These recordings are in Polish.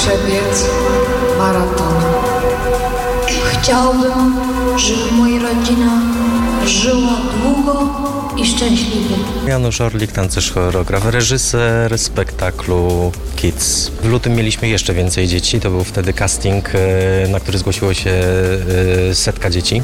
przebiec maraton. Chciałbym, żeby moja rodzina żyła długo i szczęśliwie. Janusz Orlik, tancerz, choreograf, reżyser spektaklu Kids. W lutym mieliśmy jeszcze więcej dzieci. To był wtedy casting, na który zgłosiło się 100 dzieci.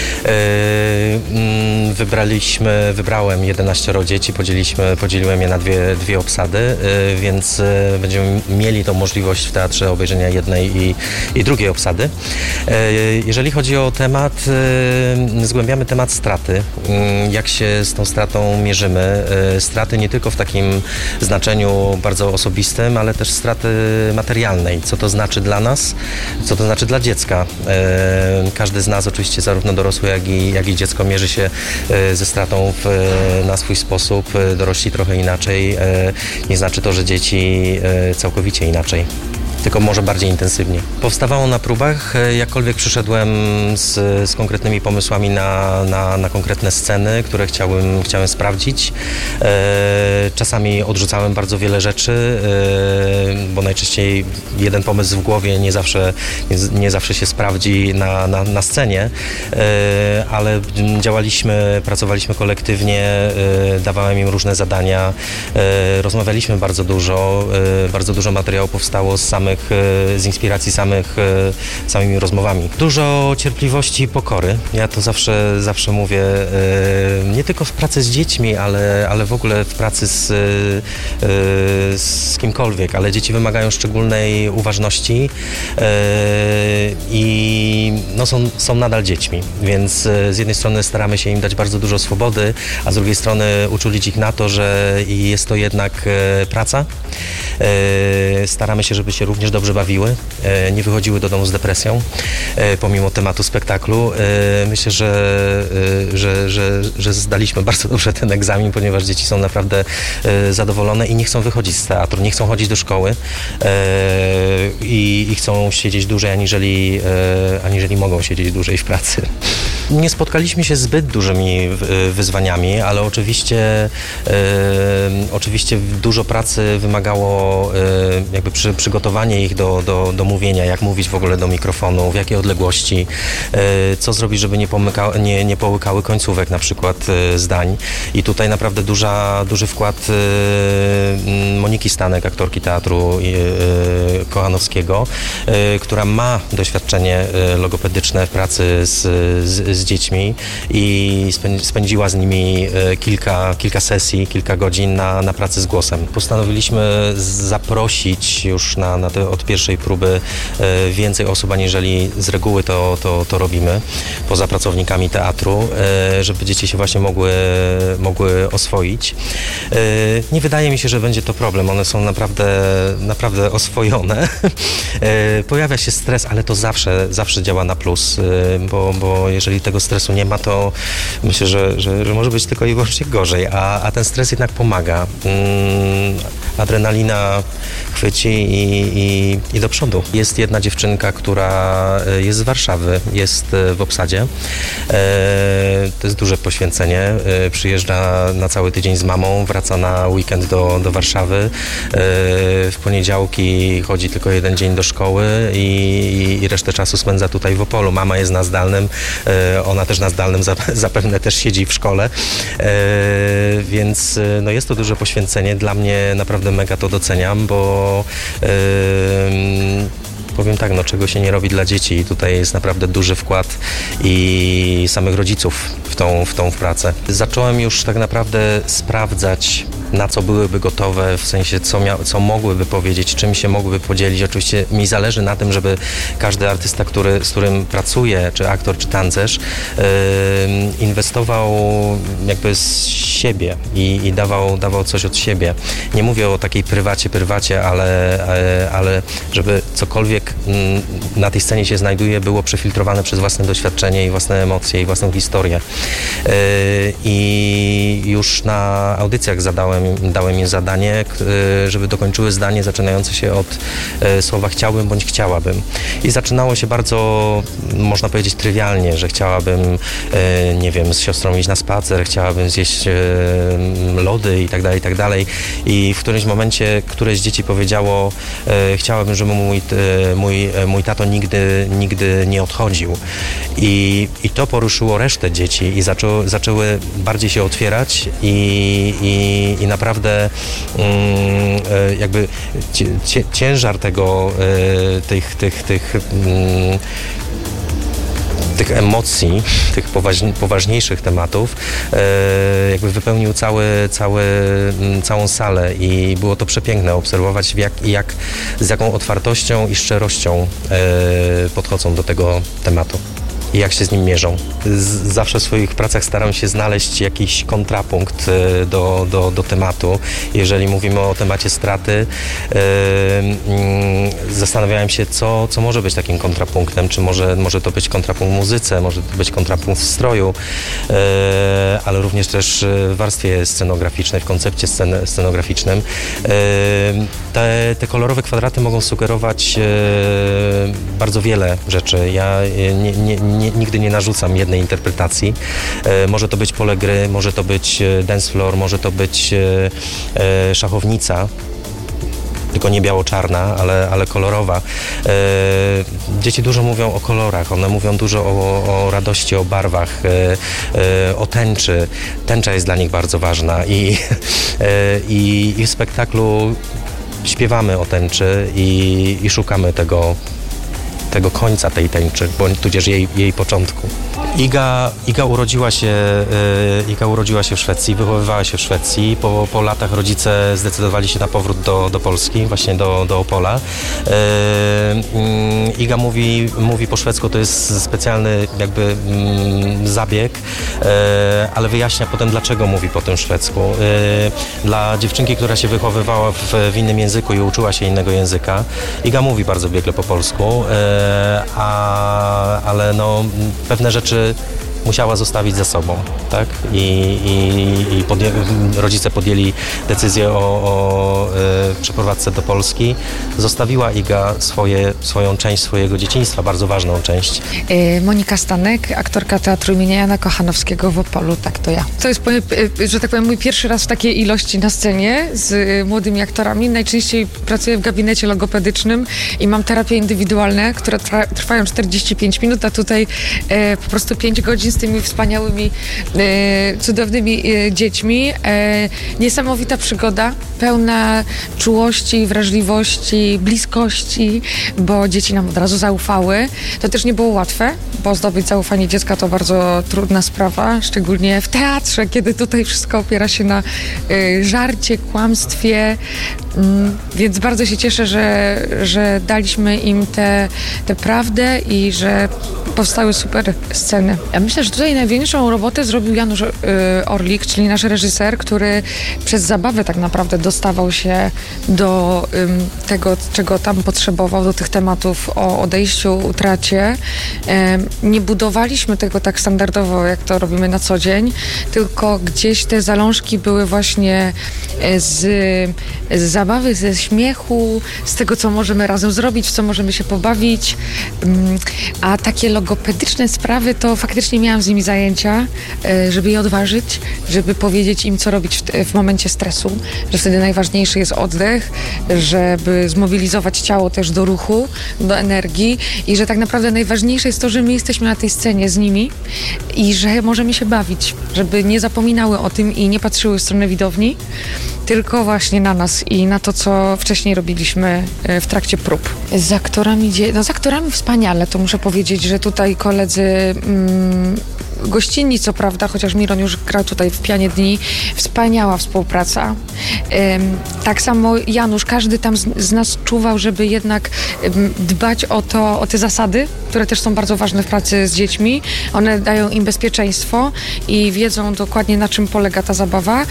Wybrałem 11 dzieci, podzieliłem je na dwie obsady, więc będziemy mieli tą możliwość w teatrze obejrzenia jednej i drugiej obsady. Jeżeli chodzi o temat, zgłębiamy temat straty. Jak się z tą stratą mierzymy. Straty nie tylko w takim znaczeniu bardzo osobistym, ale też straty materialnej. Co to znaczy dla nas, co to znaczy dla dziecka. Każdy z nas, oczywiście zarówno dorosły, jak i dziecko, mierzy się ze stratą na swój sposób. Dorośli trochę inaczej. Nie znaczy to, że dzieci całkowicie inaczej, tylko może bardziej intensywnie. Powstawało na próbach, jakkolwiek przyszedłem z konkretnymi pomysłami na konkretne sceny, które chciałem sprawdzić. Czasami odrzucałem bardzo wiele rzeczy, bo najczęściej jeden pomysł w głowie nie zawsze się sprawdzi na scenie, ale pracowaliśmy kolektywnie, dawałem im różne zadania, rozmawialiśmy bardzo dużo materiału powstało z inspiracji samymi rozmowami. Dużo cierpliwości i pokory. Ja to zawsze mówię, nie tylko w pracy z dziećmi, ale w ogóle w pracy z kimkolwiek, ale dzieci wymagają szczególnej uważności i są nadal dziećmi, więc z jednej strony staramy się im dać bardzo dużo swobody, a z drugiej strony uczulić ich na to, że jest to jednak praca. Staramy się, żeby się również dobrze bawiły, nie wychodziły do domu z depresją, pomimo tematu spektaklu. Myślę, że zdaliśmy bardzo dobrze ten egzamin, ponieważ dzieci są naprawdę zadowolone i nie chcą wychodzić z teatru, nie chcą chodzić do szkoły i chcą siedzieć dłużej, aniżeli mogą siedzieć dłużej w pracy. Nie spotkaliśmy się z zbyt dużymi wyzwaniami, ale oczywiście dużo pracy wymagało jakby przygotowanie ich do mówienia, jak mówić w ogóle do mikrofonu, w jakiej odległości, co zrobić, żeby nie połykały końcówek na przykład zdań. I tutaj naprawdę duży wkład Moniki Stanek, aktorki teatru Kochanowskiego, która ma doświadczenie logopedyczne w pracy z dziećmi i spędziła z nimi kilka sesji, kilka godzin na pracy z głosem. Postanowiliśmy zaprosić już od pierwszej próby więcej osób, aniżeli z reguły to robimy, poza pracownikami teatru, żeby dzieci się właśnie mogły oswoić. Nie wydaje mi się, że będzie to problem. One są naprawdę oswojone. Pojawia się stres, ale to zawsze działa na plus, bo jeżeli tego stresu nie ma, to myślę, że może być tylko i wyłącznie gorzej, a ten stres jednak pomaga. Adrenalina chwyci i do przodu. Jest jedna dziewczynka, która jest z Warszawy, jest w obsadzie. To jest duże poświęcenie. Przyjeżdża na cały tydzień z mamą, wraca na weekend do Warszawy. W poniedziałki chodzi tylko jeden dzień do szkoły i resztę czasu spędza tutaj w Opolu. Mama jest na zdalnym, ona też na zdalnym zapewne też siedzi w szkole, więc no jest to duże poświęcenie. Dla mnie naprawdę mega to doceniam, bo powiem tak, czego się nie robi dla dzieci i tutaj jest naprawdę duży wkład i samych rodziców w tą pracę. Zacząłem już tak naprawdę sprawdzać, na co byłyby gotowe, w sensie co mogłyby powiedzieć, czym się mogłyby podzielić. Oczywiście mi zależy na tym, żeby każdy artysta, z którym pracuję, czy aktor, czy tancerz, inwestował jakby z siebie i dawał coś od siebie. Nie mówię o takiej prywacie, ale żeby cokolwiek na tej scenie się znajduje, było przefiltrowane przez własne doświadczenie i własne emocje i własną historię. I już na audycjach zadałem dałem im zadanie, żeby dokończyły zdanie zaczynające się od słowa chciałbym bądź chciałabym. I zaczynało się bardzo, można powiedzieć, trywialnie, że chciałabym, nie wiem, z siostrą iść na spacer, chciałabym zjeść lody i tak dalej, i tak dalej. I w którymś momencie któreś z dzieci powiedziało, chciałabym, żeby mój tato nigdy nie odchodził. I to poruszyło resztę dzieci i zaczęły bardziej się otwierać i naprawdę jakby ciężar tych emocji, tych poważniejszych tematów jakby wypełnił całą salę i było to przepiękne obserwować z jaką otwartością i szczerością podchodzą do tego tematu i jak się z nim mierzą. Zawsze w swoich pracach staram się znaleźć jakiś kontrapunkt do tematu. Jeżeli mówimy o temacie straty, zastanawiałem się, co może być takim kontrapunktem. Czy może to być kontrapunkt w muzyce, może to być kontrapunkt w stroju, ale również też w warstwie scenograficznej, w koncepcie scenograficznym. Te kolorowe kwadraty mogą sugerować bardzo wiele rzeczy. Ja nigdy nie narzucam jednej interpretacji. Może to być pole gry, może to być dance floor, może to być szachownica, tylko nie biało-czarna, ale kolorowa. Dzieci dużo mówią o kolorach, one mówią dużo o radości, o barwach, o tęczy. Tęcza jest dla nich bardzo ważna i w spektaklu śpiewamy o tęczy i szukamy tego końca tej tęczy, bądź tudzież jej początku. Iga urodziła się w Szwecji, wychowywała się w Szwecji. Po latach rodzice zdecydowali się na powrót do Polski, właśnie do Opola. Iga mówi po szwedzku, to jest specjalny jakby zabieg, ale wyjaśnia potem, dlaczego mówi po tym szwedzku. Dla dziewczynki, która się wychowywała w innym języku i uczyła się innego języka, Iga mówi bardzo biegle po polsku, ale no, pewne rzeczy musiała zostawić za sobą, tak? I rodzice podjęli decyzję o przeprowadzce do Polski. Zostawiła Iga swoją część swojego dzieciństwa, bardzo ważną część. Monika Stanek, aktorka Teatru imienia Jana Kochanowskiego w Opolu, tak to ja. To jest, że tak powiem, mój pierwszy raz w takiej ilości na scenie z młodymi aktorami. Najczęściej pracuję w gabinecie logopedycznym i mam terapie indywidualne, które trwają 45 minut, a tutaj po prostu 5 godzin z tymi wspaniałymi, cudownymi dziećmi. Niesamowita przygoda, pełna czułości, wrażliwości, bliskości, bo dzieci nam od razu zaufały. To też nie było łatwe, bo zdobyć zaufanie dziecka to bardzo trudna sprawa, szczególnie w teatrze, kiedy tutaj wszystko opiera się na żarcie, kłamstwie. Więc bardzo się cieszę, że daliśmy im tę prawdę i że powstały super sceny. Ja myślę, że tutaj największą robotę zrobił Janusz Orlik, czyli nasz reżyser, który przez zabawę tak naprawdę dostawał się do tego, czego tam potrzebował, do tych tematów o odejściu, utracie. Nie budowaliśmy tego tak standardowo, jak to robimy na co dzień, tylko gdzieś te zalążki były właśnie z zabawy, ze śmiechu, z tego, co możemy razem zrobić, w co możemy się pobawić. A takie logopedyczne sprawy, to faktycznie miałam z nimi zajęcia, żeby je odważyć, żeby powiedzieć im, co robić w momencie stresu, że wtedy najważniejszy jest oddech, żeby zmobilizować ciało też do ruchu, do energii i że tak naprawdę najważniejsze jest to, że my jesteśmy na tej scenie z nimi i że możemy się bawić, żeby nie zapominały o tym i nie patrzyły w stronę widowni, tylko właśnie na nas i na to, co wcześniej robiliśmy w trakcie prób. Z aktorami wspaniale, to muszę powiedzieć, że tutaj koledzy gościnni, co prawda, chociaż Miron już grał tutaj w Pianie Dni, wspaniała współpraca. Tak samo Janusz, każdy tam z nas czuwał, żeby jednak dbać o te zasady które też są bardzo ważne w pracy z dziećmi. One dają im bezpieczeństwo i wiedzą dokładnie, na czym polega ta zabawa.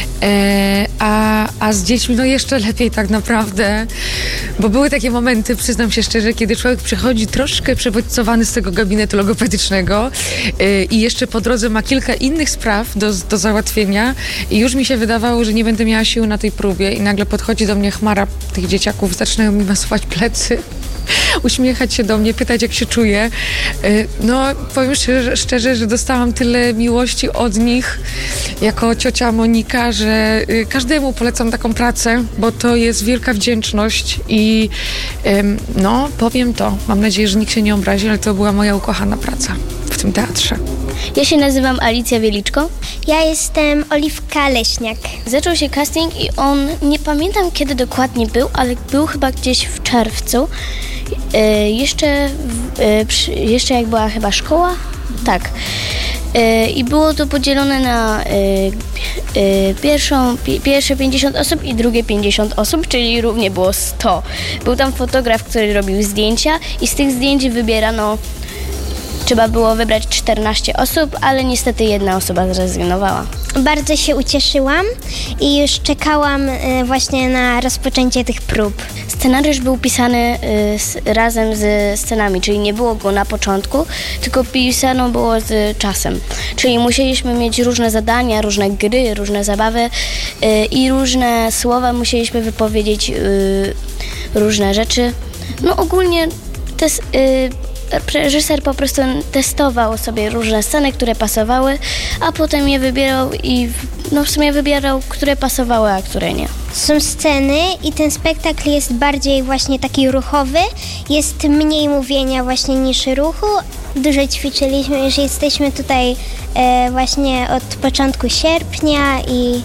A z dziećmi no jeszcze lepiej tak naprawdę, bo były takie momenty, przyznam się szczerze, kiedy człowiek przychodzi troszkę przebodźcowany z tego gabinetu logopedycznego i jeszcze po drodze ma kilka innych spraw do załatwienia i już mi się wydawało, że nie będę miała siły na tej próbie i nagle podchodzi do mnie chmara tych dzieciaków, zaczynają mi masować plecy, uśmiechać się do mnie, pytać, jak się czuję. No, powiem szczerze, że dostałam tyle miłości od nich jako ciocia Monika, że każdemu polecam taką pracę, bo to jest wielka wdzięczność i no, powiem to. Mam nadzieję, że nikt się nie obrazi, ale to była moja ukochana praca w tym teatrze. Ja się nazywam Alicja Wieliczko. Ja jestem Oliwka Leśniak. Zaczął się casting i on, nie pamiętam kiedy dokładnie był, ale był chyba gdzieś w czerwcu. Jeszcze jak była chyba szkoła? Tak. I było to podzielone na pierwsze 50 osób i drugie 50 osób, czyli równie było 100. Był tam fotograf, który robił zdjęcia i z tych zdjęć wybierano, trzeba było wybrać 14 osób, ale niestety jedna osoba zrezygnowała. Bardzo się ucieszyłam i już czekałam właśnie na rozpoczęcie tych prób. Scenariusz był pisany razem ze scenami, czyli nie było go na początku, tylko pisano było z czasem. Czyli musieliśmy mieć różne zadania, różne gry, różne zabawy i różne słowa, musieliśmy wypowiedzieć różne rzeczy. No ogólnie reżyser po prostu testował sobie różne sceny, które pasowały, a potem je wybierał i w sumie wybierał, które pasowały, a które nie. Są sceny i ten spektakl jest bardziej właśnie taki ruchowy, jest mniej mówienia właśnie niż ruchu. Dużo ćwiczyliśmy, już jesteśmy tutaj właśnie od początku sierpnia i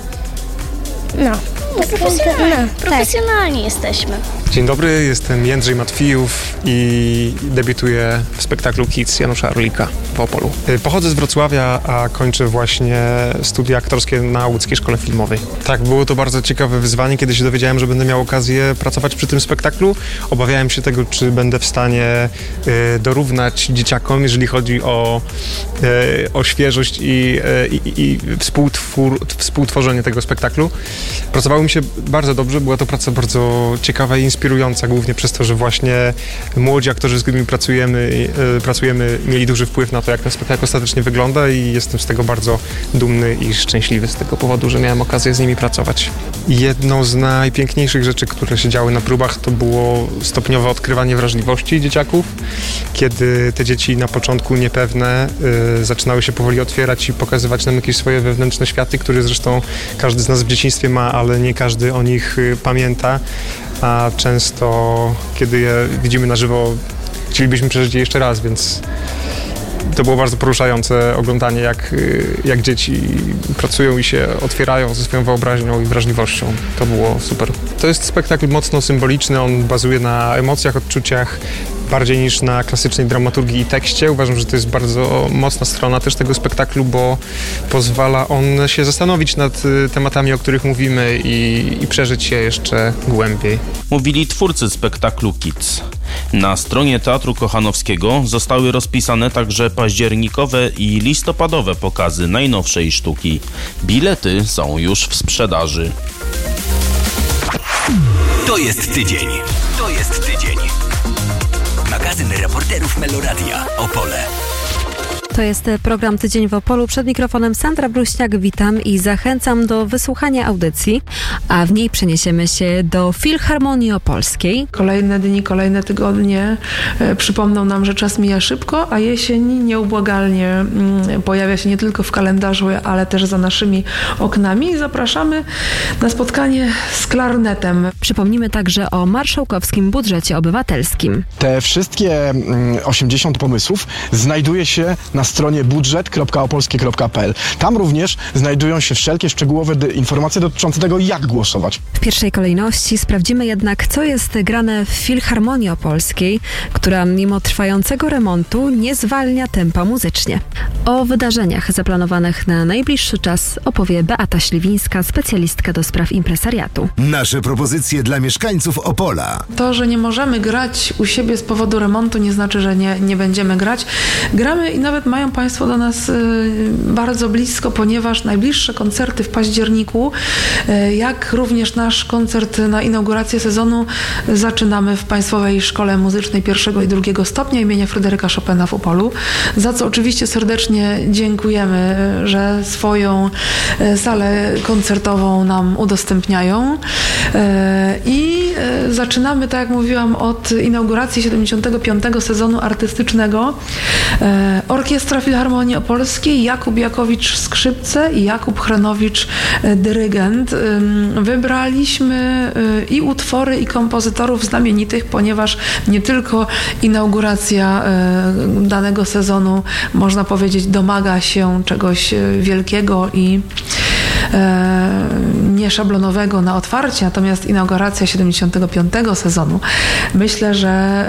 profesjonalni jesteśmy. Dzień dobry, jestem Jędrzej Matwijów i debiutuję w spektaklu Kids Janusza Orlika w Opolu. Pochodzę z Wrocławia, a kończę właśnie studia aktorskie na Łódzkiej Szkole Filmowej. Tak, było to bardzo ciekawe wyzwanie, kiedy się dowiedziałem, że będę miał okazję pracować przy tym spektaklu. Obawiałem się tego, czy będę w stanie dorównać dzieciakom, jeżeli chodzi o świeżość i współtworzenie tego spektaklu. Pracowało mi się bardzo dobrze, była to praca bardzo ciekawa i inspirująca, głównie przez to, że właśnie młodzi aktorzy, z którymi pracujemy, mieli duży wpływ na to, jak ten spektakl ostatecznie wygląda i jestem z tego bardzo dumny i szczęśliwy z tego powodu, że miałem okazję z nimi pracować. Jedną z najpiękniejszych rzeczy, które się działy na próbach, to było stopniowe odkrywanie wrażliwości dzieciaków, kiedy te dzieci na początku niepewne zaczynały się powoli otwierać i pokazywać nam jakieś swoje wewnętrzne światy, które zresztą każdy z nas w dzieciństwie ma, ale nie każdy o nich pamięta, a często, kiedy je widzimy na żywo, chcielibyśmy przeżyć je jeszcze raz, więc to było bardzo poruszające oglądanie, jak dzieci pracują i się otwierają ze swoją wyobraźnią i wrażliwością. To było super. To jest spektakl mocno symboliczny, on bazuje na emocjach, odczuciach, bardziej niż na klasycznej dramaturgii i tekście. Uważam, że to jest bardzo mocna strona też tego spektaklu, bo pozwala on się zastanowić nad tematami, o których mówimy i przeżyć je jeszcze głębiej. Mówili twórcy spektaklu Kids. Na stronie Teatru Kochanowskiego zostały rozpisane także październikowe i listopadowe pokazy najnowszej sztuki. Bilety są już w sprzedaży. To jest tydzień. Magazyn reporterów Meloradia Opole. To jest program Tydzień w Opolu. Przed mikrofonem Sandra Bruśniak. Witam i zachęcam do wysłuchania audycji, a w niej przeniesiemy się do Filharmonii Opolskiej. Kolejne dni, kolejne tygodnie przypomną nam, że czas mija szybko, a jesień nieubłagalnie pojawia się nie tylko w kalendarzu, ale też za naszymi oknami. Zapraszamy na spotkanie z klarnetem. Przypomnimy także o marszałkowskim budżecie obywatelskim. Te wszystkie 80 pomysłów znajduje się na stronie budżet.opolskie.pl. Tam również znajdują się wszelkie szczegółowe informacje dotyczące tego, jak głosować. W pierwszej kolejności sprawdzimy jednak, co jest grane w Filharmonii Opolskiej, która mimo trwającego remontu nie zwalnia tempa muzycznie. O wydarzeniach zaplanowanych na najbliższy czas opowie Beata Śliwińska, specjalistka do spraw impresariatu. Nasze propozycje dla mieszkańców Opola. To, że nie możemy grać u siebie z powodu remontu, nie znaczy, że nie będziemy grać. Gramy i nawet mają Państwo do nas bardzo blisko, ponieważ najbliższe koncerty w październiku, jak również nasz koncert na inaugurację sezonu, zaczynamy w Państwowej Szkole Muzycznej I i II stopnia imienia Fryderyka Chopina w Opolu, za co oczywiście serdecznie dziękujemy, że swoją salę koncertową nam udostępniają. I zaczynamy, tak jak mówiłam, od inauguracji 75. sezonu artystycznego. Orkiestra Filharmonii Opolskiej, Jakub Jakowicz skrzypce i Jakub Chrenowicz dyrygent. Wybraliśmy i utwory, i kompozytorów znamienitych, ponieważ nie tylko inauguracja danego sezonu, można powiedzieć, domaga się czegoś wielkiego i nieszablonowego na otwarcie, natomiast inauguracja 75. sezonu, myślę, że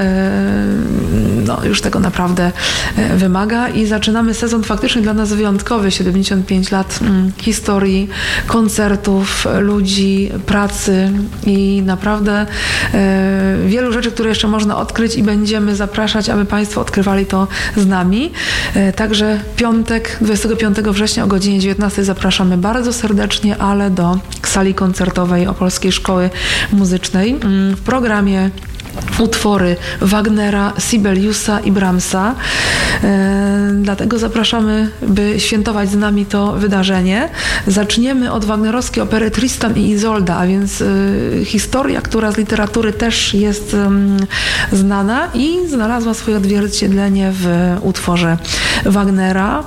już tego naprawdę wymaga i zaczynamy sezon faktycznie dla nas wyjątkowy, 75 lat historii, koncertów, ludzi, pracy i naprawdę wielu rzeczy, które jeszcze można odkryć i będziemy zapraszać, aby Państwo odkrywali to z nami. Także piątek, 25 września o godzinie 19 zapraszamy bardzo serdecznie, ale do sali koncertowej Opolskiej Szkoły Muzycznej. W programie utwory Wagnera, Sibeliusa i Brahmsa. Dlatego zapraszamy, by świętować z nami to wydarzenie. Zaczniemy od wagnerowskiej opery Tristan i Izolda, a więc historia, która z literatury też jest znana i znalazła swoje odzwierciedlenie w utworze Wagnera.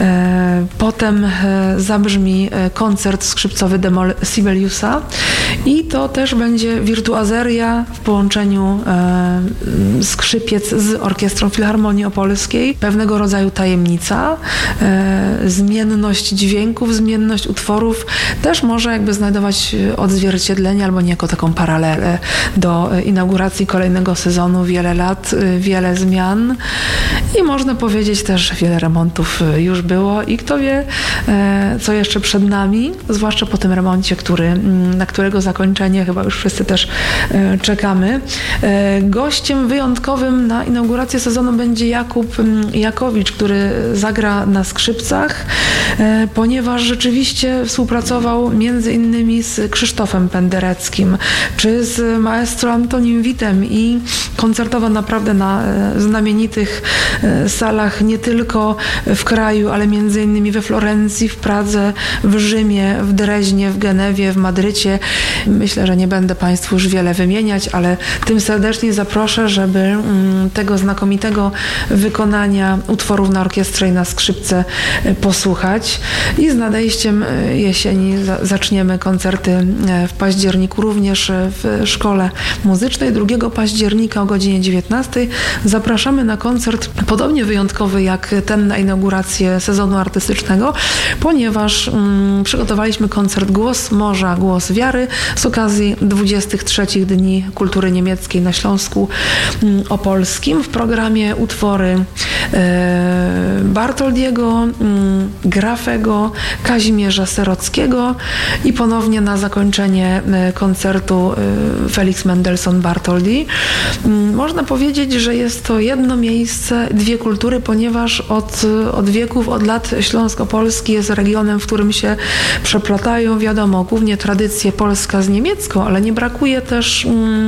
Potem zabrzmi koncert skrzypcowy d-moll Sibeliusa i to też będzie wirtuazeria w połączeniu skrzypiec z Orkiestrą Filharmonii Opolskiej, pewnego rodzaju tajemnica, zmienność dźwięków, zmienność utworów też może jakby znajdować odzwierciedlenie albo niejako taką paralelę do inauguracji kolejnego sezonu. Wiele lat, wiele zmian i można powiedzieć też wiele remontów już było i kto wie, co jeszcze przed nami, zwłaszcza po tym remoncie, na którego zakończenie chyba już wszyscy też czekamy. Gościem wyjątkowym na inaugurację sezonu będzie Jakub Jakowicz, który zagra na skrzypcach, ponieważ rzeczywiście współpracował między innymi z Krzysztofem Pendereckim czy z maestro Antonim Witem i koncertował naprawdę na znamienitych salach nie tylko w kraju, ale między innymi we Florencji, w Pradze, w Rzymie, w Dreźnie, w Genewie, w Madrycie. Myślę, że nie będę Państwu już wiele wymieniać, ale tym serdecznie zaproszę, żeby tego znakomitego wykonania utworów na orkiestrze i na skrzypce posłuchać. I z nadejściem jesieni zaczniemy koncerty w październiku również w Szkole Muzycznej. 2 października o godzinie 19 zapraszamy na koncert podobnie wyjątkowy jak ten na inaugurację sezonu artystycznego, ponieważ przygotowaliśmy koncert Głos Morza, Głos Wiary z okazji 23 Dni Kultury Niemieckiej na Śląsku Opolskim. W programie utwory Bartoldiego, Grafego, Kazimierza Serockiego i ponownie na zakończenie koncertu Felix Mendelssohn Bartholdy. Można powiedzieć, że jest to jedno miejsce, dwie kultury, ponieważ od wieków, od lat Śląsk Opolski jest regionem, w którym się przeplatają, wiadomo, głównie tradycje polska z niemiecką, ale nie brakuje też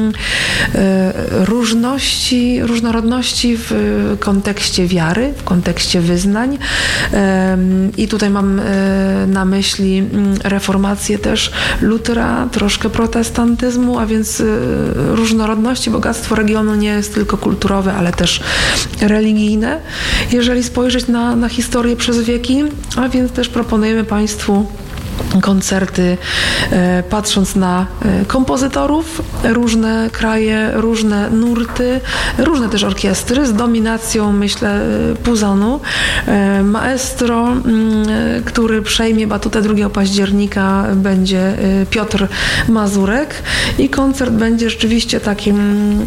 różnorodności w kontekście wiary, w kontekście wyznań. I tutaj mam na myśli reformację też Lutera, troszkę protestantyzmu, a więc różnorodności, bogactwo regionu nie jest tylko kulturowe, ale też religijne. Jeżeli spojrzeć na historię przez wieki, a więc też proponujemy Państwu koncerty, patrząc na kompozytorów, różne kraje, różne nurty, różne też orkiestry z dominacją, myślę, Puzonu. Maestro, który przejmie batutę 2 października, będzie Piotr Mazurek i koncert będzie rzeczywiście takim,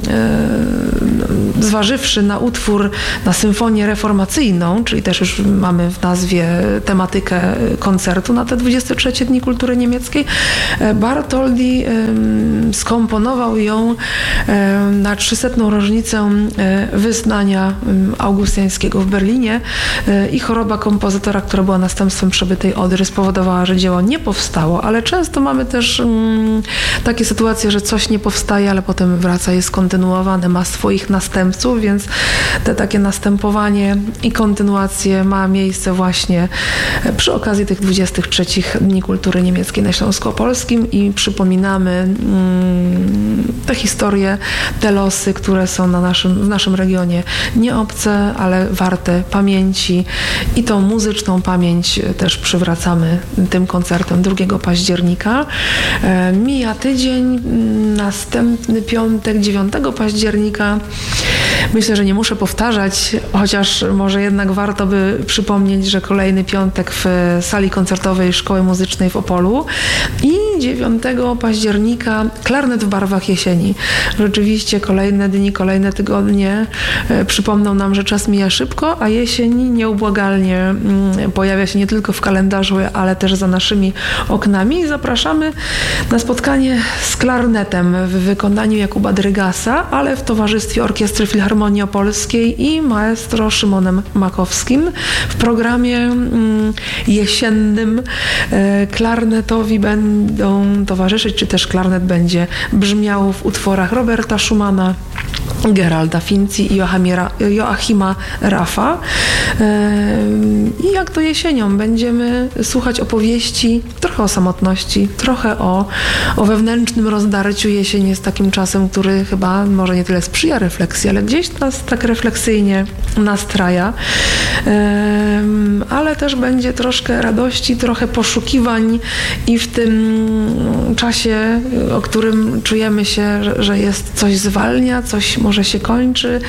zważywszy na utwór, na symfonię reformacyjną, czyli też już mamy w nazwie tematykę koncertu na te 23 Dni Kultury Niemieckiej, Bartholdy skomponował ją na 300. rocznicę wyznania augustiańskiego w Berlinie i choroba kompozytora, która była następstwem przebytej Odry, spowodowała, że dzieło nie powstało, ale często mamy też takie sytuacje, że coś nie powstaje, ale potem wraca, jest kontynuowane, ma swoich następców, więc te takie następowanie i kontynuacje ma miejsce właśnie przy okazji tych 23 Dni Kultury Niemieckiej na Śląsku Opolskim i przypominamy te historie, te losy, które są w naszym regionie nie obce, ale warte pamięci i tą muzyczną pamięć też przywracamy tym koncertem 2 października. Mija tydzień, następny piątek, 9 października. Myślę, że nie muszę powtarzać, chociaż może jednak warto by przypomnieć, że kolejny piątek w sali koncertowej Szkoły Muzycznej w Opolu i 9 października klarnet w barwach jesieni. Rzeczywiście kolejne dni, kolejne tygodnie przypomną nam, że czas mija szybko, a jesień nieubłagalnie pojawia się nie tylko w kalendarzu, ale też za naszymi oknami. I zapraszamy na spotkanie z klarnetem w wykonaniu Jakuba Drygasa, ale w towarzystwie Orkiestry Filharmonii Opolskiej i maestro Szymonem Makowskim. W programie jesiennym klarnetowi będą towarzyszyć, czy też klarnet będzie brzmiał w utworach Roberta Schumana, Geralda Finzi i Joachima Raffa. I jak to jesienią będziemy słuchać opowieści trochę o samotności, trochę o wewnętrznym rozdarciu. Jesień jest takim czasem, który chyba może nie tyle sprzyja refleksji, ale gdzieś nas tak refleksyjnie nastraja. Ale też będzie troszkę radości, trochę poszukiwań i w tym czasie, o którym czujemy się, że jest coś zwalnia, coś może się kończy,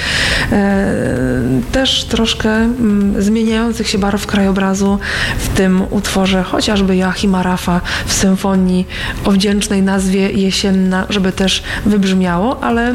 też troszkę zmieniających się barw krajobrazu w tym utworze chociażby Joachima Raffa w symfonii o wdzięcznej nazwie Jesienna, żeby też wybrzmiało, ale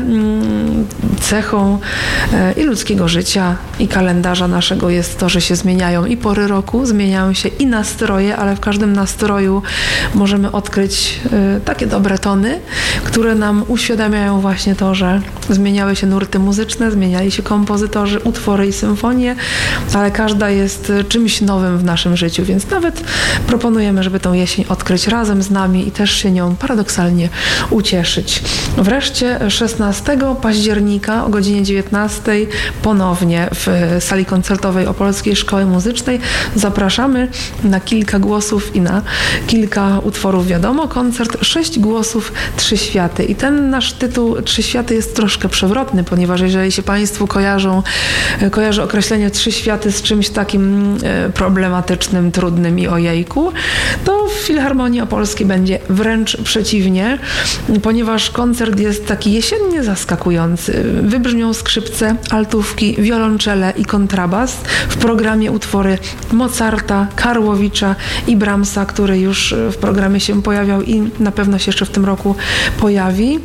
cechą i ludzkiego życia, i kalendarza naszego jest to, że się zmieniają i pory roku, zmieniają się i nastroje, ale w każdym nastroju możemy odkryć takie dobre tony, które nam uświadamiają właśnie to, że zmieniały się nurty muzyczne, zmieniali się kompozytorzy, utwory i symfonie, ale każda jest czymś nowym w naszym życiu, więc nawet proponujemy, żeby tą jesień odkryć razem z nami i też się nią paradoksalnie ucieszyć. Wreszcie 16 października o godzinie 19 ponownie w sali koncertowej Opolskiej Szkoły Muzycznej zapraszamy na kilka głosów i na kilka utworów. Wiadomo, koncert 6 głosów, 3 światy. I ten nasz tytuł 3 światy jest troszkę przewrotny, ponieważ jeżeli się Państwu kojarzy określenie 3 światy z czymś takim problematycznym, trudnym i ojejku, to w Filharmonii Opolskiej będzie wręcz przeciwnie, ponieważ koncert jest taki jesiennie zaskakujący. Wybrzmią skrzypce, altówki, wiolonczele i kontrabas. W programie utwory Mozarta, Karłowicza i Brahmsa, który już w programie się pojawiał i na pewno się jeszcze w tym roku pojawi.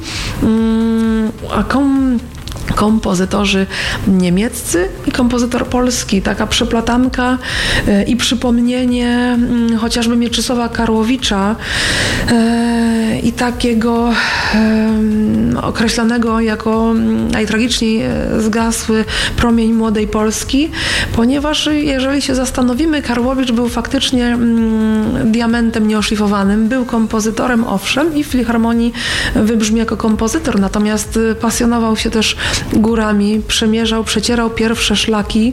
A kompozytorzy niemieccy i kompozytor polski. Taka przeplatanka i przypomnienie chociażby Mieczysława Karłowicza i takiego określanego jako najtragiczniej zgasły promień młodej Polski, ponieważ jeżeli się zastanowimy, Karłowicz był faktycznie diamentem nieoszlifowanym, był kompozytorem, owszem, i w Filharmonii wybrzmi jako kompozytor, natomiast pasjonował się też górami, przecierał pierwsze szlaki,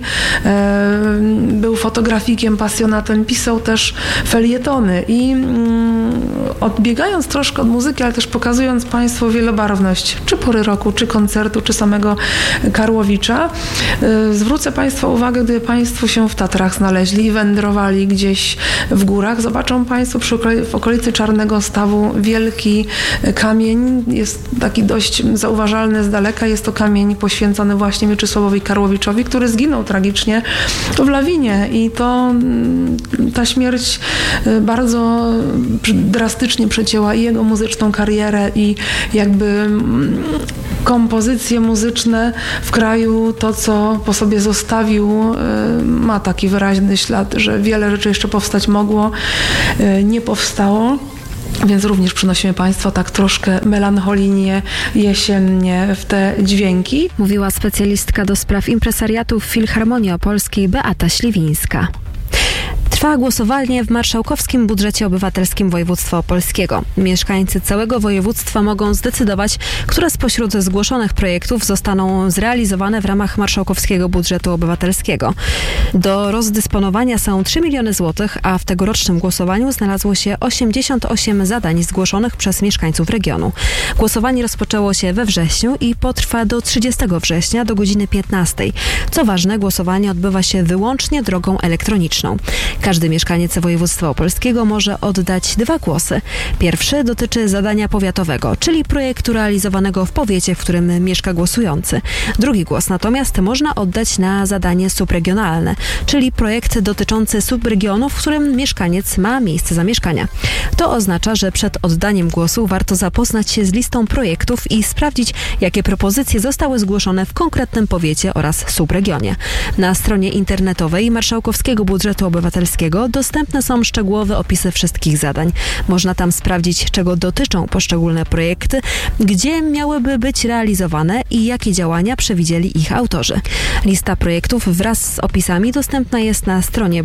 był fotografikiem, pasjonatem, pisał też felietony i odbiegając troszkę troszkę od muzyki, ale też pokazując Państwu wielobarwność, czy pory roku, czy koncertu, czy samego Karłowicza. Zwrócę Państwa uwagę, gdy Państwo się w Tatrach znaleźli i wędrowali gdzieś w górach, zobaczą Państwo w okolicy Czarnego Stawu wielki kamień, jest taki dość zauważalny z daleka, jest to kamień poświęcony właśnie Mieczysławowi Karłowiczowi, który zginął tragicznie w lawinie i ta śmierć bardzo drastycznie przecięła i jego muzyczną karierę i jakby kompozycje muzyczne w kraju, to co po sobie zostawił, ma taki wyraźny ślad, że wiele rzeczy jeszcze powstać mogło, nie powstało. Więc również przynosimy Państwu tak troszkę melancholijnie, jesiennie w te dźwięki. Mówiła specjalistka do spraw impresariatu w Filharmonii Opolskiej Beata Śliwińska. Trwa głosowanie w marszałkowskim budżecie obywatelskim województwa opolskiego. Mieszkańcy całego województwa mogą zdecydować, które spośród zgłoszonych projektów zostaną zrealizowane w ramach marszałkowskiego budżetu obywatelskiego. Do rozdysponowania są 3 miliony złotych, a w tegorocznym głosowaniu znalazło się 88 zadań zgłoszonych przez mieszkańców regionu. Głosowanie rozpoczęło się we wrześniu i potrwa do 30 września do godziny 15. Co ważne, głosowanie odbywa się wyłącznie drogą elektroniczną. Każdy mieszkaniec województwa opolskiego może oddać 2 głosy. Pierwszy dotyczy zadania powiatowego, czyli projektu realizowanego w powiecie, w którym mieszka głosujący. Drugi głos natomiast można oddać na zadanie subregionalne, czyli projekt dotyczący subregionu, w którym mieszkaniec ma miejsce zamieszkania. To oznacza, że przed oddaniem głosu warto zapoznać się z listą projektów i sprawdzić, jakie propozycje zostały zgłoszone w konkretnym powiecie oraz subregionie. Na stronie internetowej Marszałkowskiego Budżetu Obywatelskiego dostępne są szczegółowe opisy wszystkich zadań. Można tam sprawdzić, czego dotyczą poszczególne projekty, gdzie miałyby być realizowane i jakie działania przewidzieli ich autorzy. Lista projektów wraz z opisami dostępna jest na stronie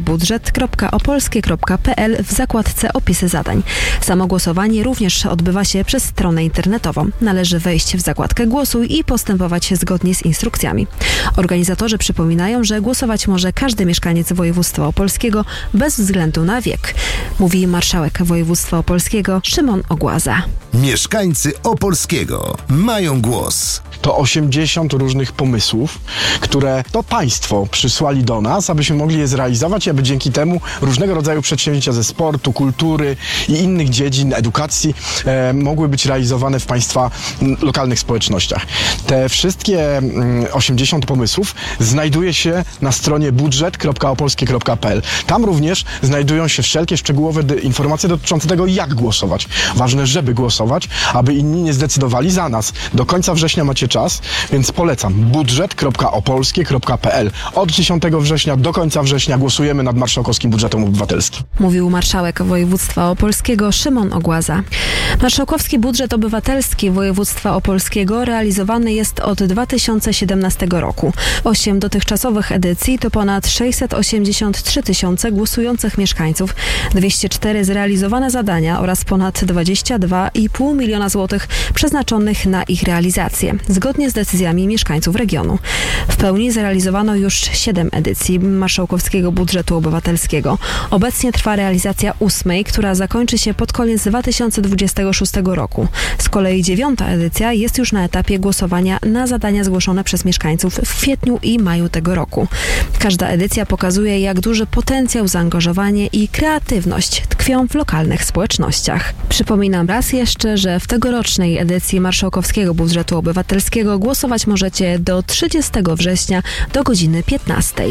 budżet.opolskie.pl w zakładce Opisy zadań. Samo głosowanie również odbywa się przez stronę internetową. Należy wejść w zakładkę Głosuj i postępować zgodnie z instrukcjami. Organizatorzy przypominają, że głosować może każdy mieszkaniec województwa opolskiego bez względu na wiek, mówi marszałek województwa opolskiego Szymon Ogłaza. Mieszkańcy Opolskiego mają głos. To 80 różnych pomysłów, które to państwo przysłali do nas, abyśmy mogli je zrealizować i aby dzięki temu różnego rodzaju przedsięwzięcia ze sportu, kultury i innych dziedzin edukacji mogły być realizowane w państwa lokalnych społecznościach. Te wszystkie 80 pomysłów znajduje się na stronie budżet.opolskie.pl. Tam również znajdują się wszelkie szczegółowe informacje dotyczące tego, jak głosować. Ważne, żeby głosować, aby inni nie zdecydowali za nas. Do końca września macie czas, więc polecam budżet.opolskie.pl. Od 10 września do końca września głosujemy nad Marszałkowskim Budżetem Obywatelskim. Mówił marszałek województwa opolskiego Szymon Ogłaza. Marszałkowski Budżet Obywatelski województwa opolskiego realizowany jest od 2017 roku. 8 dotychczasowych edycji to ponad 683 tysiące głosujących mieszkańców, 204 zrealizowane zadania oraz ponad 22,5 miliona złotych przeznaczonych na ich realizację, zgodnie z decyzjami mieszkańców regionu. W pełni zrealizowano już 7 edycji Marszałkowskiego Budżetu Obywatelskiego. Obecnie trwa realizacja 8, która zakończy się pod koniec 2026 roku. Z kolei 9. edycja jest już na etapie głosowania na zadania zgłoszone przez mieszkańców w kwietniu i maju tego roku. Każda edycja pokazuje, jak duży potencjał, zaangażowanie i kreatywność tkwią w lokalnych społecznościach. Przypominam raz jeszcze, że w tegorocznej edycji Marszałkowskiego Budżetu Obywatelskiego głosować możecie do 30 września do godziny 15.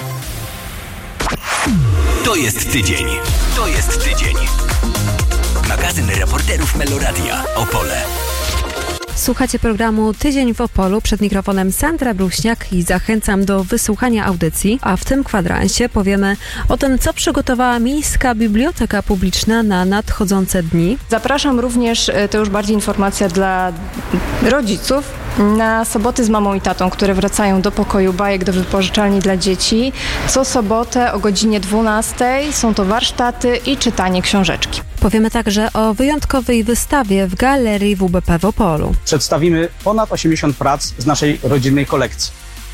To jest tydzień. To jest tydzień. Magazyn reporterów Meloradia Opole. Słuchacie programu Tydzień w Opolu, przed mikrofonem Sandra Bruśniak i zachęcam do wysłuchania audycji, a w tym kwadransie powiemy o tym, co przygotowała Miejska Biblioteka Publiczna na nadchodzące dni. Zapraszam również, to już bardziej informacja dla rodziców, na soboty z mamą i tatą, które wracają do pokoju bajek do wypożyczalni dla dzieci. Co sobotę o godzinie 12 są to warsztaty i czytanie książeczki. Powiemy także o wyjątkowej wystawie w Galerii WBP w Opolu. Przedstawimy ponad 80 prac z naszej rodzinnej kolekcji.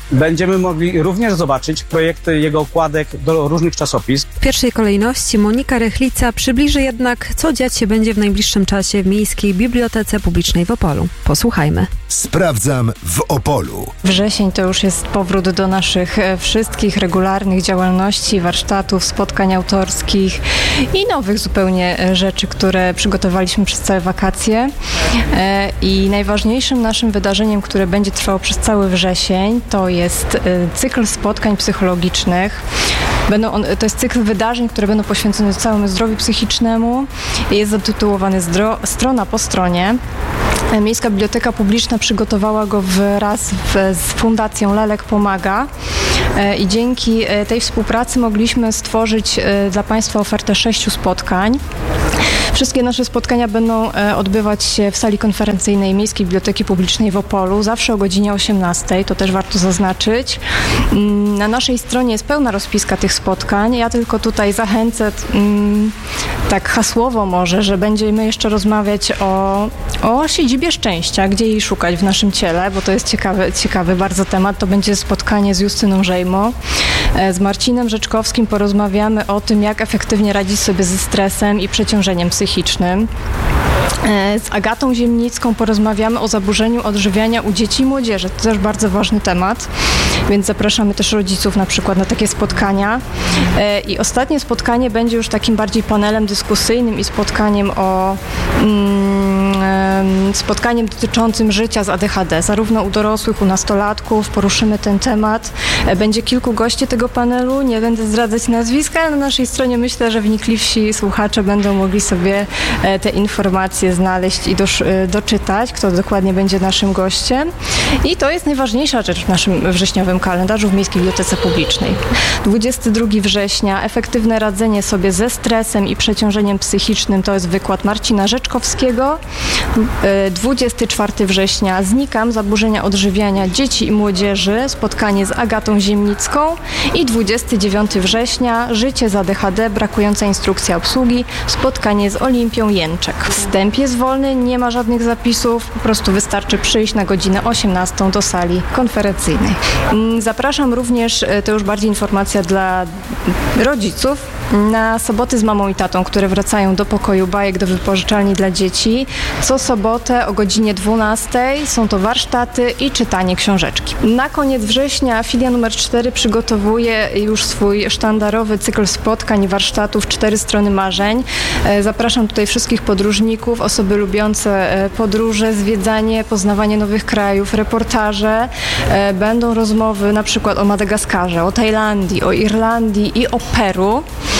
będziemy mogli również zobaczyć projekty jego okładek do różnych czasopism. W pierwszej kolejności Monika Rychlica przybliży jednak, co dziać się będzie w najbliższym czasie w Miejskiej Bibliotece Publicznej w Opolu. Posłuchajmy. Sprawdzam w Opolu. Wrzesień to już jest powrót do naszych wszystkich regularnych działalności, warsztatów, spotkań autorskich i nowych zupełnie rzeczy, które przygotowaliśmy przez całe wakacje. I najważniejszym naszym wydarzeniem, które będzie trwało przez cały wrzesień, to jest cykl spotkań psychologicznych. To jest cykl wydarzeń, które będą poświęcone całemu zdrowiu psychicznemu. Jest zatytułowany Strona po stronie. Miejska Biblioteka Publiczna przygotowała go wraz z Fundacją Lelek Pomaga i dzięki tej współpracy mogliśmy stworzyć dla Państwa ofertę 6 spotkań. Wszystkie nasze spotkania będą odbywać się w sali konferencyjnej Miejskiej Biblioteki Publicznej w Opolu, zawsze o godzinie 18, to też warto zaznaczyć. Na naszej stronie jest pełna rozpiska tych spotkań. Ja tylko tutaj zachęcę, tak hasłowo może, że będziemy jeszcze rozmawiać o siedzibie szczęścia, gdzie jej szukać w naszym ciele, bo to jest ciekawy bardzo temat. To będzie spotkanie z Justyną Żejmo. Z Marcinem Rzeczkowskim porozmawiamy o tym, jak efektywnie radzić sobie ze stresem i przeciążeniem psychicznym. Z Agatą Ziemnicką porozmawiamy o zaburzeniu odżywiania u dzieci i młodzieży. To też bardzo ważny temat, więc zapraszamy też rodziców na przykład na takie spotkania. I ostatnie spotkanie będzie już takim bardziej panelem dyskusyjnym i spotkaniem dotyczącym życia z ADHD, zarówno u dorosłych, u nastolatków. Poruszymy ten temat. Będzie kilku gości tego panelu, nie będę zdradzać nazwiska, ale na naszej stronie myślę, że wnikliwsi słuchacze będą mogli sobie te informacje znaleźć i doczytać, kto dokładnie będzie naszym gościem. I to jest najważniejsza rzecz w naszym wrześniowym kalendarzu w Miejskiej Bibliotece Publicznej. 22 września, efektywne radzenie sobie ze stresem i przeciążeniem psychicznym, to jest wykład Marcina Rzeczkowskiego. 24 września, Znikam, zaburzenia odżywiania dzieci i młodzieży, spotkanie z Agatą Ziemnicką. I 29 września, Życie z ADHD, brakująca instrukcja obsługi, spotkanie z Olimpią Jęczek. Wstęp jest wolny, nie ma żadnych zapisów, po prostu wystarczy przyjść na godzinę 18 do sali konferencyjnej. Zapraszam również, to już bardziej informacja dla rodziców, na soboty z mamą i tatą, które wracają do pokoju bajek do wypożyczalni dla dzieci. Co sobotę o godzinie 12 są to warsztaty i czytanie książeczki. Na koniec września filia numer 4 przygotowuje już swój sztandarowy cykl spotkań i warsztatów 4 strony marzeń. Zapraszam tutaj wszystkich podróżników, osoby lubiące podróże, zwiedzanie, poznawanie nowych krajów, reportaże. Będą rozmowy na przykład o Madagaskarze, o Tajlandii, o Irlandii i o Peru.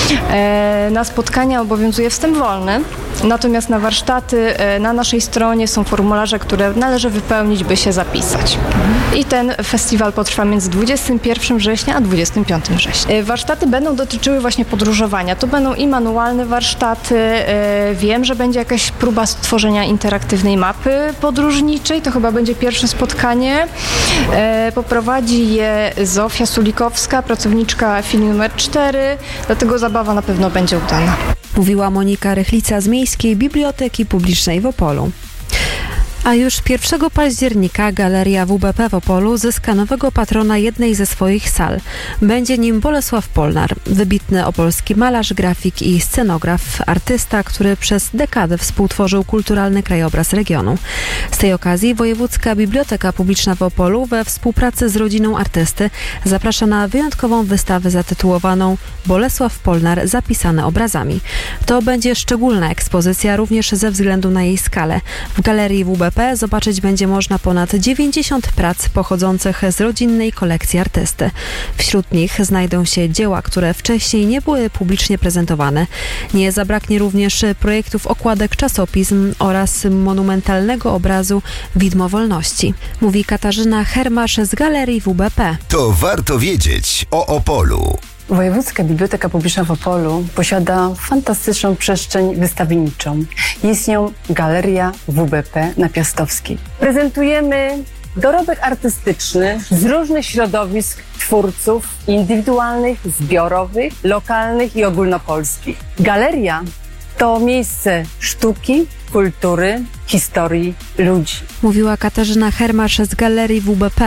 Na spotkania obowiązuje wstęp wolny, natomiast na warsztaty na naszej stronie są formularze, które należy wypełnić, by się zapisać. I ten festiwal potrwa między 21 września a 25 września. Warsztaty będą dotyczyły właśnie podróżowania. To będą i manualne warsztaty. Wiem, że będzie jakaś próba stworzenia interaktywnej mapy podróżniczej. To chyba będzie pierwsze spotkanie. Poprowadzi je Zofia Sulikowska, pracowniczka filii numer 4. Dlatego zabawa na pewno będzie udana. Mówiła Monika Rychlica z Miejskiej Biblioteki Publicznej w Opolu. A już 1 października Galeria WBP w Opolu zyska nowego patrona jednej ze swoich sal. Będzie nim Bolesław Polnar, wybitny opolski malarz, grafik i scenograf, artysta, który przez dekadę współtworzył kulturalny krajobraz regionu. Z tej okazji Wojewódzka Biblioteka Publiczna w Opolu we współpracy z rodziną artysty zaprasza na wyjątkową wystawę zatytułowaną Bolesław Polnar zapisane obrazami. To będzie szczególna ekspozycja również ze względu na jej skalę. W Galerii WBP zobaczyć będzie można ponad 90 prac pochodzących z rodzinnej kolekcji artysty. Wśród nich znajdą się dzieła, które wcześniej nie były publicznie prezentowane. Nie zabraknie również projektów okładek czasopism oraz monumentalnego obrazu Widmo Wolności. Mówi Katarzyna Hermasz z Galerii WBP. To warto wiedzieć o Opolu. Wojewódzka Biblioteka Publiczna w Opolu posiada fantastyczną przestrzeń wystawienniczą. Jest nią Galeria WBP na Piastowskiej. Prezentujemy dorobek artystyczny z różnych środowisk twórców indywidualnych, zbiorowych, lokalnych i ogólnopolskich. Galeria to miejsce sztuki, kultury, historii ludzi. Mówiła Katarzyna Hermasz z Galerii WBP.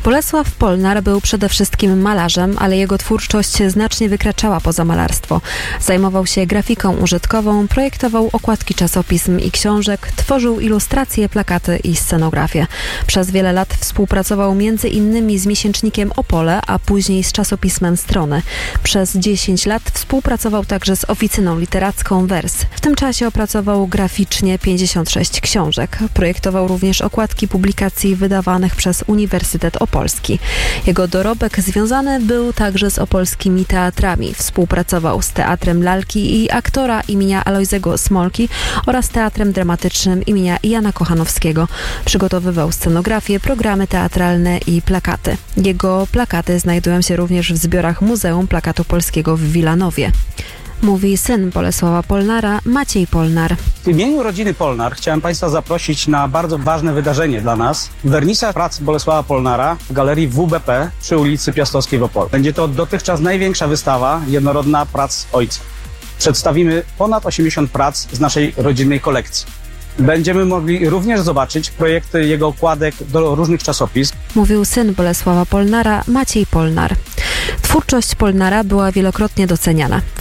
Bolesław Polnar był przede wszystkim malarzem, ale jego twórczość znacznie wykraczała poza malarstwo. Zajmował się grafiką użytkową, projektował okładki czasopism i książek, tworzył ilustracje, plakaty i scenografię. Przez wiele lat współpracował m.in. z miesięcznikiem Opole, a później z czasopismem Strony. Przez 10 lat współpracował także z oficyną literacką Wers. W tym czasie opracował graficznie 56 książek. Projektował również okładki publikacji wydawanych przez Uniwersytet Opolski. Jego dorobek związany był także z opolskimi teatrami. Współpracował z Teatrem Lalki i Aktora imienia Alojzego Smolki oraz Teatrem Dramatycznym imienia Jana Kochanowskiego. Przygotowywał scenografię, programy teatralne i plakaty. Jego plakaty znajdują się również w zbiorach Muzeum Plakatu Polskiego w Wilanowie. Mówi syn Bolesława Polnara, Maciej Polnar. W imieniu rodziny Polnar chciałem Państwa zaprosić na bardzo ważne wydarzenie dla nas. Wernisaż prac Bolesława Polnara w galerii WBP przy ulicy Piastowskiej w Opolu. Będzie to dotychczas największa wystawa jednorodna prac ojca. Przedstawimy ponad 80 prac z naszej rodzinnej kolekcji. Będziemy mogli również zobaczyć projekty jego okładek do różnych czasopism. Mówił syn Bolesława Polnara, Maciej Polnar. Twórczość Polnara była wielokrotnie doceniana. W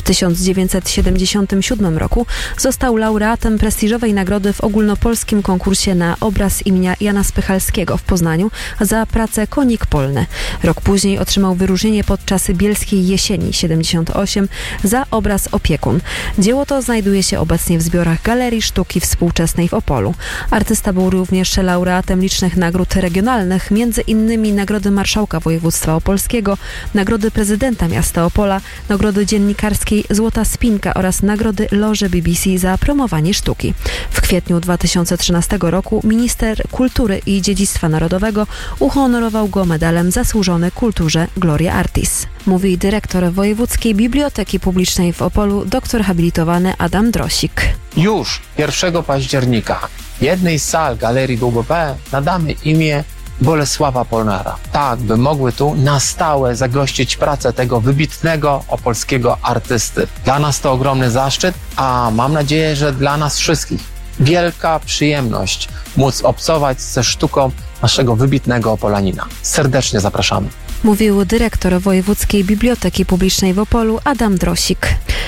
1977 roku został laureatem prestiżowej nagrody w ogólnopolskim konkursie na obraz imienia Jana Spychalskiego w Poznaniu za pracę Konik Polny. Rok później otrzymał wyróżnienie podczas Bielskiej Jesieni 78 za obraz Opiekun. Dzieło to znajduje się obecnie w zbiorach Galerii Sztuki Współczesnej w Opolu. Artysta był również laureatem licznych nagród regionalnych, m.in. Nagrody Marszałka Województwa Opolskiego, Nagrody Prezydenta Miasta Opola, Nagrody Dziennikarskiej Złota Spinka oraz Nagrody Loży BBC za promowanie sztuki. W kwietniu 2013 roku minister kultury i dziedzictwa narodowego uhonorował go medalem Zasłużony Kulturze Gloria Artis. Mówi dyrektor Wojewódzkiej Biblioteki Publicznej w Opolu, doktor habilitowany Adam Drosik. Już 1 października jednej z sal Galerii WBP nadamy imię Bolesława Polnara. Tak, by mogły tu na stałe zagościć pracę tego wybitnego opolskiego artysty. Dla nas to ogromny zaszczyt, a mam nadzieję, że dla nas wszystkich wielka przyjemność móc obcować ze sztuką naszego wybitnego Opolanina. Serdecznie zapraszamy. Mówił dyrektor Wojewódzkiej Biblioteki Publicznej w Opolu Adam Drosik.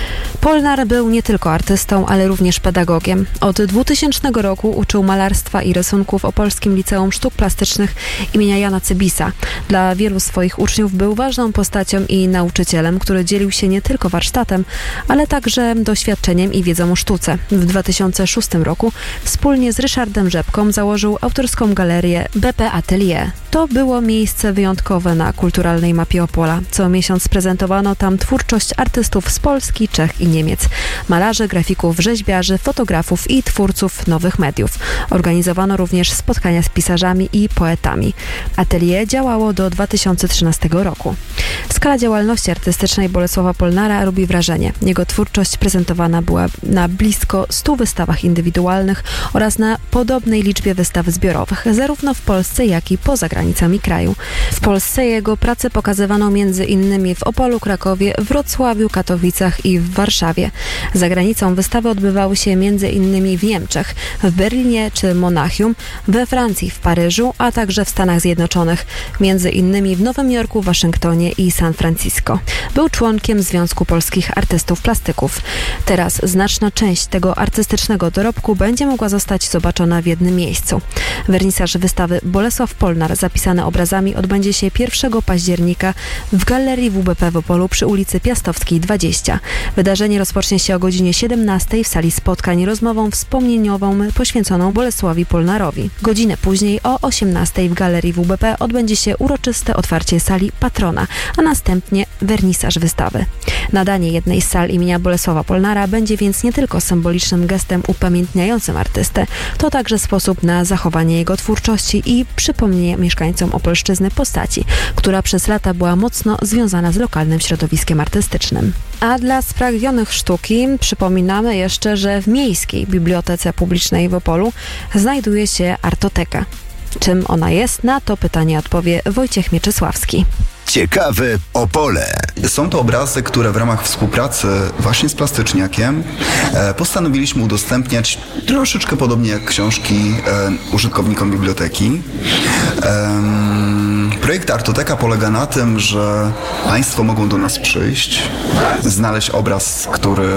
Polnar był nie tylko artystą, ale również pedagogiem. Od 2000 roku uczył malarstwa i rysunku w Opolskim Liceum Sztuk Plastycznych imienia Jana Cybisa. Dla wielu swoich uczniów był ważną postacią i nauczycielem, który dzielił się nie tylko warsztatem, ale także doświadczeniem i wiedzą o sztuce. W 2006 roku wspólnie z Ryszardem Rzepką założył autorską galerię BP Atelier. To było miejsce wyjątkowe na kulturalnej mapie Opola. Co miesiąc prezentowano tam twórczość artystów z Polski, Czech i Niemiec. Malarzy, grafików, rzeźbiarzy, fotografów i twórców nowych mediów. Organizowano również spotkania z pisarzami i poetami. Atelier działało do 2013 roku. Skala działalności artystycznej Bolesława Polnara robi wrażenie. Jego twórczość prezentowana była na blisko 100 wystawach indywidualnych oraz na podobnej liczbie wystaw zbiorowych, zarówno w Polsce, jak i poza granicami kraju. W Polsce jego prace pokazywano m.in. w Opolu, Krakowie, Wrocławiu, Katowicach i w Warszawie. Za granicą wystawy odbywały się m.in. w Niemczech, w Berlinie czy Monachium, we Francji, w Paryżu, a także w Stanach Zjednoczonych, m.in. w Nowym Jorku, Waszyngtonie i San Francisco. Był członkiem Związku Polskich Artystów Plastyków. Teraz znaczna część tego artystycznego dorobku będzie mogła zostać zobaczona w jednym miejscu. Wernisaż wystawy Bolesław Polnar zapisany obrazami odbędzie się 1 października w Galerii WBP w Opolu przy ulicy Piastowskiej 20. Wydarzenie rozpocznie się o godzinie 17 w sali spotkań rozmową wspomnieniową poświęconą Bolesławowi Polnarowi. Godzinę później o 18 w Galerii WBP odbędzie się uroczyste otwarcie sali Patrona, a następnie wernisaż wystawy. Nadanie jednej z sal imienia Bolesława Polnara będzie więc nie tylko symbolicznym gestem upamiętniającym artystę, to także sposób na zachowanie jego twórczości i przypomnienie mieszkańcom Opolszczyzny postaci, która przez lata była mocno związana z lokalnym środowiskiem artystycznym. A dla spragnionych sztuki przypominamy jeszcze, że w Miejskiej Bibliotece Publicznej w Opolu znajduje się Artoteka. Czym ona jest? Na to pytanie odpowie Wojciech Mieczysławski. Ciekawe Opole. Są to obrazy, które w ramach współpracy właśnie z Plastyczniakiem postanowiliśmy udostępniać troszeczkę podobnie jak książki użytkownikom biblioteki. Projekt Artoteka polega na tym, że Państwo mogą do nas przyjść, znaleźć obraz, który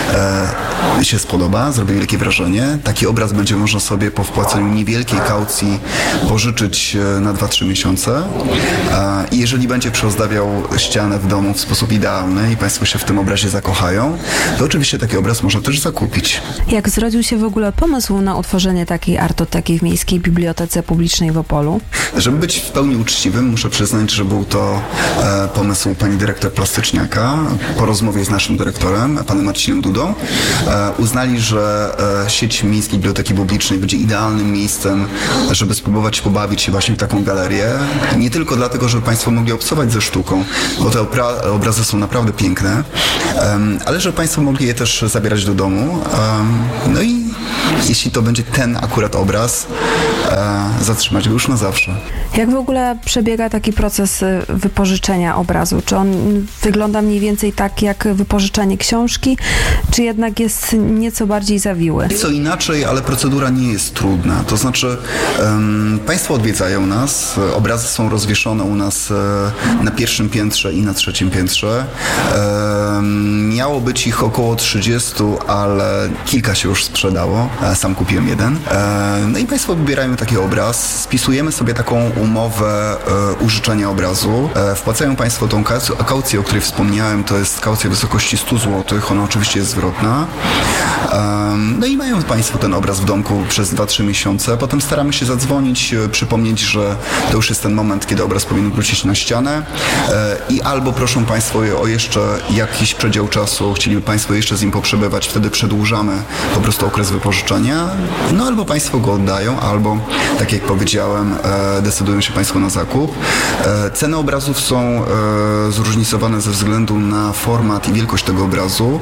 się spodoba, zrobi wielkie wrażenie. Taki obraz będzie można sobie po wpłaceniu niewielkiej kaucji pożyczyć na 2-3 miesiące. I jeżeli będzie przyozdabiał ścianę w domu w sposób idealny i Państwo się w tym obrazie zakochają, to oczywiście taki obraz można też zakupić. Jak zrodził się w ogóle pomysł na utworzenie takiej artoteki w Miejskiej Bibliotece Publicznej w Opolu? Żeby być w pełni uczciwym, muszę przyznać, że był to pomysł pani dyrektor Plastyczniaka. Po rozmowie z naszym dyrektorem, panem Marcinem Dudą, uznali, że sieć Miejskiej Biblioteki Publicznej będzie idealnym miejscem, żeby spróbować pobawić się właśnie w taką galerię. Nie tylko dlatego, żeby Państwo mogli obcować ze sztuką, bo te obrazy są naprawdę piękne, ale żeby Państwo mogli je też zabierać do domu. No i jeśli to będzie ten akurat obraz, zatrzymać go już na zawsze. Jak w ogóle przebiega taki proces wypożyczenia obrazu? Czy on wygląda mniej więcej tak jak wypożyczanie książki, czy jednak jest nieco bardziej zawiły? Co inaczej, ale procedura nie jest trudna. To znaczy Państwo odwiedzają nas, obrazy są rozwieszone u nas na pierwszym piętrze i na trzecim piętrze. Miało być ich około 30, ale kilka się już sprzedało. Sam kupiłem jeden. No i Państwo wybierają taki obraz, spisujemy sobie taką umowę użyczenia obrazu. Wpłacają Państwo tą kaucję, o której wspomniałem, to jest kaucja w wysokości 100 zł, ona oczywiście jest zwrotna. No i mają Państwo ten obraz w domku przez 2-3 miesiące. Potem staramy się zadzwonić, przypomnieć, że to już jest ten moment, kiedy obraz powinien wrócić na ścianę i albo proszą Państwo o jeszcze jakiś przedział czasu, chcieliby Państwo jeszcze z nim poprzebywać, wtedy przedłużamy po prostu okres wypożyczenia, no albo Państwo go oddają, albo, tak jak powiedziałem, decydują się Państwo na zakup. Ceny obrazów są zróżnicowane ze względu na format i wielkość tego obrazu.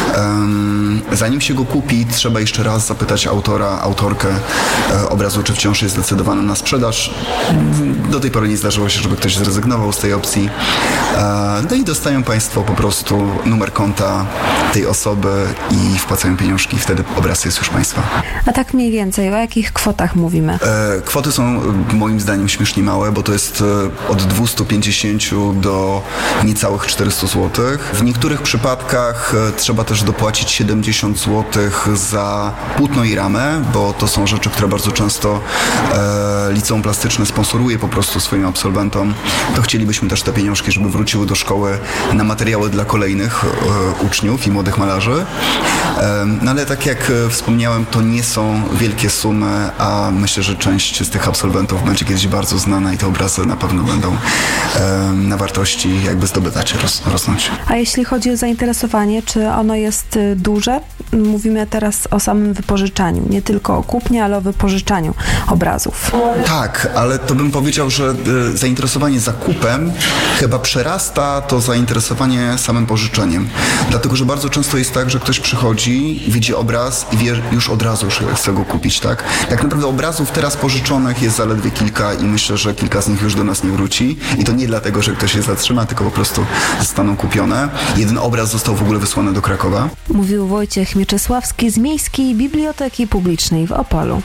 Zanim się go kupi, trzeba jeszcze raz zapytać autorkę obrazu, czy wciąż jest zdecydowany na sprzedaż. Do tej pory nie zdarzyło się, żeby ktoś zrezygnował z tej opcji. No i dostają Państwo po prostu numer konta tej osoby i wpłacają pieniążki. Wtedy obraz jest już Państwa. A tak mniej więcej, o jakich kwotach mówimy? Kwoty są moim zdaniem śmiesznie małe, bo to jest od 250 do niecałych 400 zł. W niektórych przypadkach trzeba też dopłacić 70 zł za płótno i ramę, bo to są rzeczy, które bardzo często liceum plastyczne sponsoruje po prostu swoim absolwentom. To chcielibyśmy też te pieniążki, żeby wróciły do szkoły na materiały dla kolejnych uczniów i młodych malarzy. No ale tak jak wspomniałem, to nie są wielkie sumy, a myślę, że część z tych absolwentów będzie kiedyś bardzo znana i te obrazy na pewno będą na wartości jakby zdobywać, rosnąć. A jeśli chodzi o zainteresowanie, czy ono jest duże? Mówimy teraz o samym wypożyczaniu, nie tylko o kupnie, ale o wypożyczaniu obrazów. Tak, ale to bym powiedział, że zainteresowanie zakupem chyba przerasta to zainteresowanie samym pożyczeniem. Dlatego, że bardzo często jest tak, że ktoś przychodzi, widzi obraz i wie już od razu, że chce go kupić, tak? Tak naprawdę obrazów teraz pożyczonych jest zaledwie kilka i myślę, że kilka z nich już do nas nie wróci. I to nie dlatego, że ktoś się zatrzyma, tylko po prostu zostaną kupione. Jeden obraz został w ogóle wysłany do Krakowa. Mówił Wojciech Mieczysławski z Miejskiej Biblioteki Publicznej w Opolu.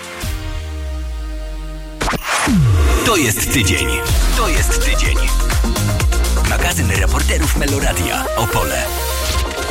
To jest tydzień. To jest tydzień. Magazyn reporterów Meloradia. Opole.